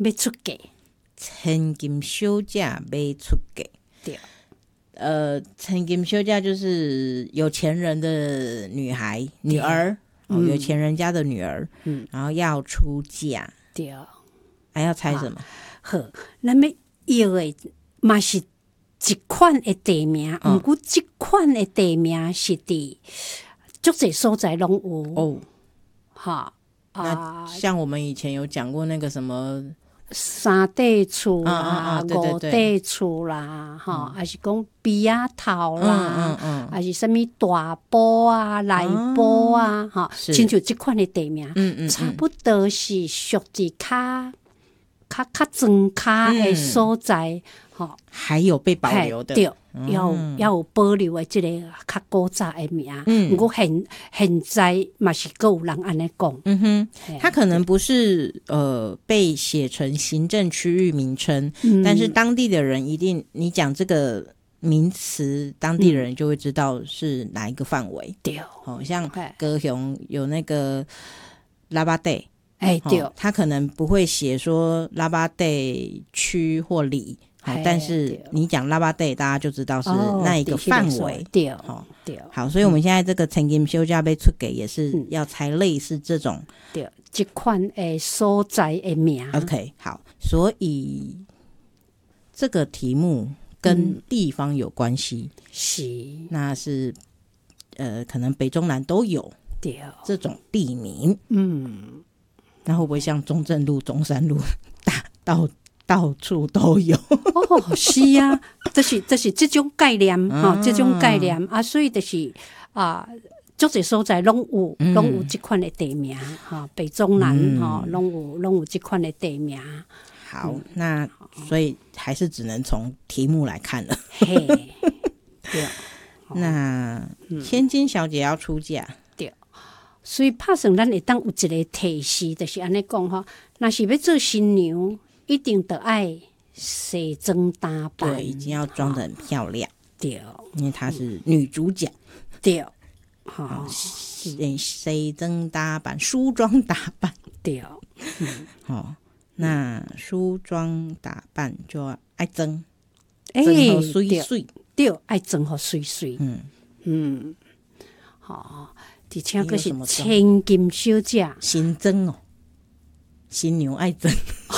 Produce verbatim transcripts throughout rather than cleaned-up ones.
要出嫁， 千金小姐要出嫁。 对， 呃，千金小姐就是有钱人的女孩、女儿，哦， 嗯有钱人家的女儿， 嗯， 然后要出嫁， 对， 还要猜什么？ 好，咱们要的嘛是一款的地名， 嗯毋过即款的地名是伫足侪所在拢有哦， 哈那啊， 像我们以前有讲过那个什么， 三地厝啊啊啦啊，对对五对地厝啦，吼，还是讲鼻仔头啦， 嗯嗯嗯还是啥物大埔啊、内埔啊，吼， 是亲像即款的地名， 嗯嗯差不多是属伫较较较庄骹的所在，吼， 还有被保留的， 对，要有要有保留的即个较古早的名。 嗯不过现现在嘛是各有人安尼讲， 嗯哼， 嘿它可能不是呃被写成行政区域名称， 嗯但是当地的人一定，你讲这个名词，当地人就会知道是哪一个范围。 对， 哦，像嘿高雄有那个拉巴地， 哎对哦，，他可能不会写说拉巴地区或里。好， 嘿但是对你讲拉巴地，大家就知道是哦那一个伫迄个范围。 所对好， 对好，所以我们现在这个曾经休假被出给，也是嗯要猜类似这种。 对，即款的所在的名。 OK， 好，所以这个题目跟地方有关系， 是， 那是呃，可能北中南都有对， 这种地名。 嗯， 那会不会像中正路、中山路，大到到处都有？ 哦，是啊，就是就是这种概念哈， 嗯这种概念啊，所以就是啊，足侪所在拢有嗯拢有即款的地名哈，北中南嗯哈拢有拢有即款的地名， 好，那所以还是只能从题目来看了。 嘿，对那千金小姐要出嫁， 对，所以拍算咱会当有一个提示，就是安尼讲吼，若是要做新娘，一定得爱西装打扮， 对，已经要装得很漂亮， 对因为她是女主角。 对，好诶，西装打扮，梳妆打扮。 对， 哦，那梳妆打扮就要爱装， 哎装好水水。 对，爱装好水水， 嗯， 嗯，好，而且佫是你有什么装千金小姐， 新装哦，新娘爱装。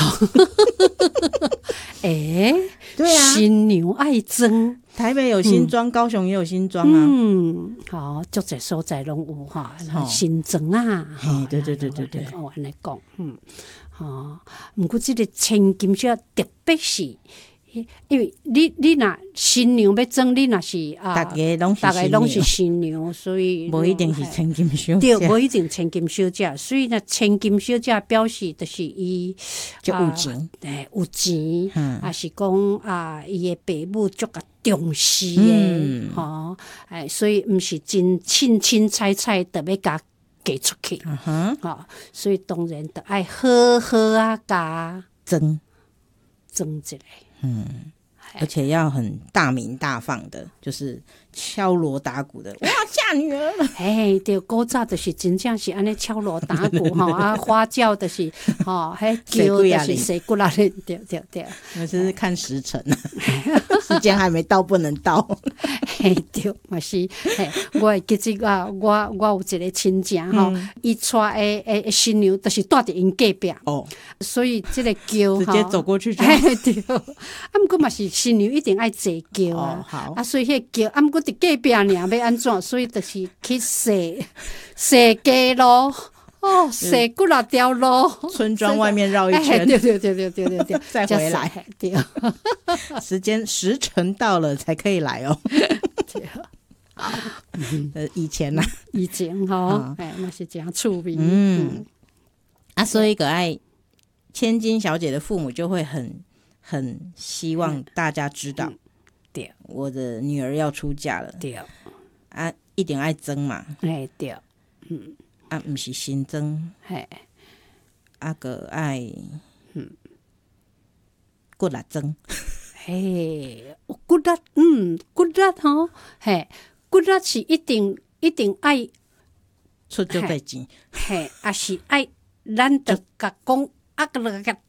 哎， 对啊， 新娘爱装。 台北有新装，高雄也有新装啊。 嗯，好，足侪所在拢有哈， 吼新装啊， 嘿吼对对对对对我安尼讲，嗯，吼，毋过即个千金小特别是，因为你你若新娘要装，你若是啊， 大家拢是大概拢是新新娘，所以娘，无一定是千金小对， 姐， 无一定千金小姐，所以呢，千金小姐表示就是伊就有钱， 诶、有钱， 嗯还是讲啊，伊的爸母足甲重视嗯的，吼、诶，所以毋是真凊凊彩彩特要甲嫁出去， 嗯哼， 吼、所以当然得爱好好啊，甲真， 装一个， 而且要很大名大放的，就是敲锣打鼓的，我要嫁女儿了。 嘿，对，古早就是真正是安尼敲锣打鼓吼，啊，花轿就是吼，迄叫就是谁过来的，对对对。 那是看时辰啊，时间还没到，不能到。 嘿，对，嘛是，嘿，我会记即啊，我我有一个亲戚吼，伊娶诶诶新娘，就是住伫因隔壁， 哦， 所以即个叫直接走过去就嘿对，啊，毋过嘛是新娘一定爱坐轿哦啊， 好啊，所以迄叫，啊，毋过伫隔壁尔要安怎，所以就是去踅踅街咯。哦，踅几若条路， 村庄外面绕一哎圈， 对对对对对对对， 再回来才对时间时辰到了才可以来哦。 对。 呃，以前呐、啊， 以前吼，哎，那是这样趣味。 嗯，啊，所以个爱千金小姐的父母就会很很希望大家知道， 嗯对， 我的女儿要出嫁了， 对， 啊，一定爱争嘛， 哎对， 啊，不是新争， 嘿， 啊个爱，嗯，骨力争， 嘿，骨力，嗯，骨力吼，嘿，骨力是一定一定爱， 出就在钱， 嘿，也是爱，咱得甲讲，啊个个